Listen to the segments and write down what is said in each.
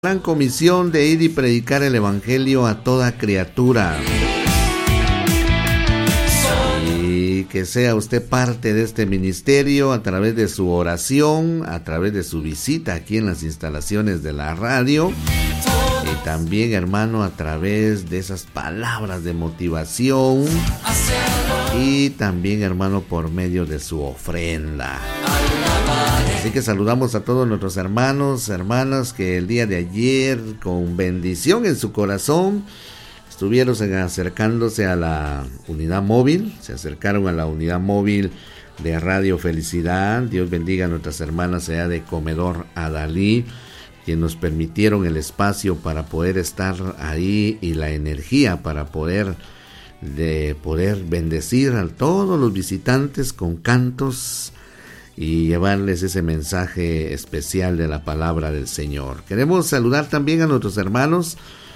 Gran comisión de ir y predicar el evangelio a toda criatura. Y que sea usted parte de este ministerio a través de su oración, a través de su visita aquí en las instalaciones de la radio. Y también, hermano, a través de esas palabras de motivación. Y también, hermano, por medio de su ofrenda. Así que saludamos a todos nuestros hermanos, hermanas que el día de ayer, con bendición en su corazón, estuvieron acercándose a la unidad móvil, se acercaron a la unidad móvil de Radio Felicidad. Dios bendiga a nuestras hermanas allá de Comedor Adalí, quienes nos permitieron el espacio para poder estar ahí y la energía para poder bendecir a todos los visitantes con cantos y llevarles ese mensaje especial de la palabra del Señor. Queremos saludar también a nuestros hermanos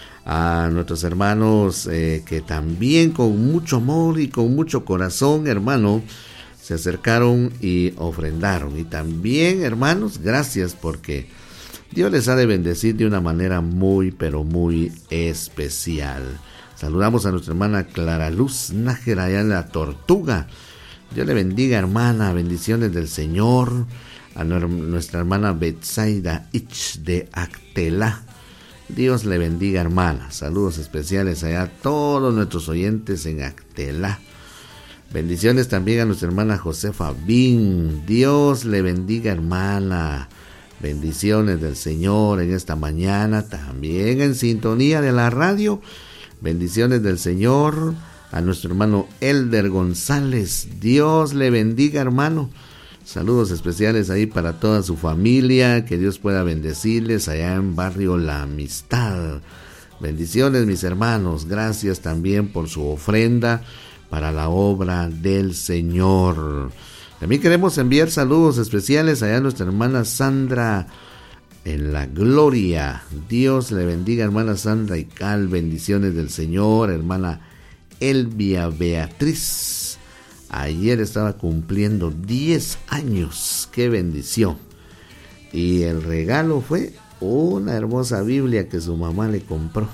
que también con mucho amor y con mucho corazón, hermano, se acercaron y ofrendaron. Y también, hermanos, gracias porque Dios les ha de bendecir de una manera muy, pero muy especial. Saludamos a nuestra hermana Clara Luz Nájera allá en La Tortuga. Dios le bendiga, hermana, bendiciones del Señor. A nuestra hermana Betsaida Ich de Actelá. Dios le bendiga, hermana. Saludos especiales allá a todos nuestros oyentes en Actelá. Bendiciones también a nuestra hermana Josefa Bin. Dios le bendiga, hermana. Bendiciones del Señor en esta mañana. También en sintonía de la radio. Bendiciones del Señor. A nuestro hermano Elder González, Dios le bendiga, hermano. Saludos especiales ahí para toda su familia, que Dios pueda bendecirles allá en Barrio La Amistad. Bendiciones, mis hermanos, gracias también por su ofrenda para la obra del Señor. También queremos enviar saludos especiales allá a nuestra hermana Sandra en La Gloria. Dios le bendiga, hermana Sandra y Cal, bendiciones del Señor, hermana Elvia Beatriz. Ayer estaba cumpliendo 10 años. ¡Qué bendición! Y el regalo fue una hermosa Biblia que su mamá le compró.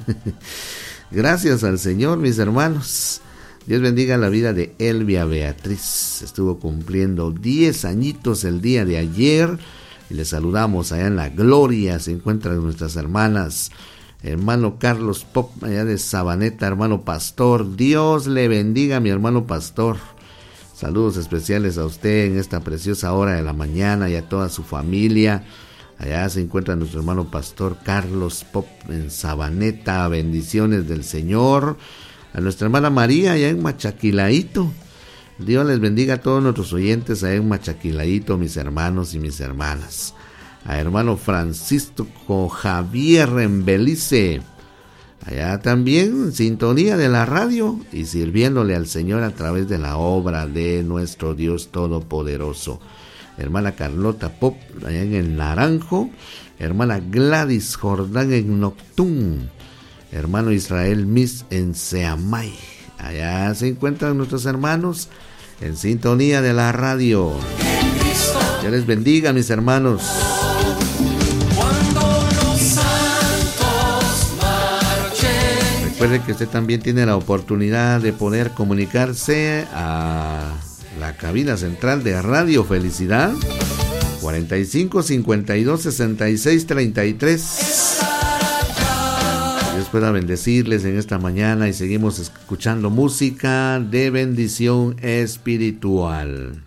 Gracias al Señor, mis hermanos. Dios bendiga la vida de Elvia Beatriz. Estuvo cumpliendo 10 añitos el día de ayer. Y le saludamos allá en La Gloria. Se encuentran nuestras hermanas. Hermano Carlos Pop, allá de Sabaneta, hermano pastor. Dios le bendiga, mi hermano pastor. Saludos especiales a usted en esta preciosa hora de la mañana y a toda su familia. Allá se encuentra nuestro hermano pastor Carlos Pop en Sabaneta. Bendiciones del Señor. A nuestra hermana María allá en Machaquilaíto. Dios les bendiga a todos nuestros oyentes allá en Machaquilaíto, mis hermanos y mis hermanas. A hermano Francisco Javier en Belice, allá también en sintonía de la radio y sirviéndole al Señor a través de la obra de nuestro Dios Todopoderoso. Hermana Carlota Pop allá en el Naranjo, hermana Gladys Jordán en Noctún, hermano Israel Mis en Seamay. Allá se encuentran nuestros hermanos en sintonía de la radio. Dios les bendiga, mis hermanos. Recuerde que usted también tiene la oportunidad de poder comunicarse a la cabina central de Radio Felicidad 45 52 66 33. Dios pueda bendecirles en esta mañana y seguimos escuchando música de bendición espiritual.